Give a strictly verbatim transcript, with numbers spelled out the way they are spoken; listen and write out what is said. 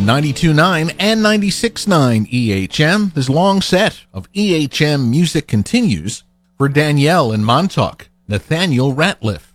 on ninety-two point nine and ninety-six point nine E H M. This long set of E H M music continues for Danielle in Montauk, Nathaniel Ratliff.